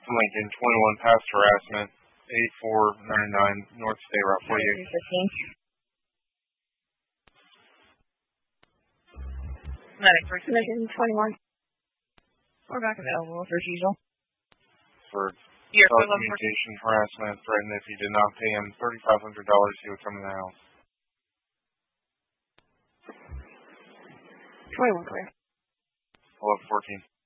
Lincoln, 21 past harassment, 8499 North State Route 48. Medic for Lincoln, 21. We're back available for refusal. For telecommunication harassment, threatened if he did not pay him $3,500, he would come in the house. 21 clear. 1114.